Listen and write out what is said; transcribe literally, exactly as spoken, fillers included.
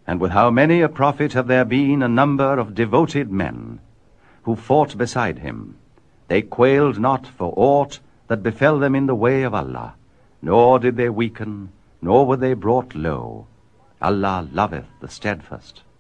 And with how many a prophet have there been a number of devoted men, who fought beside him. They quailed not for aught that befell them in the way of Allah, nor did they weaken, nor were they brought low. Allah loveth the steadfast.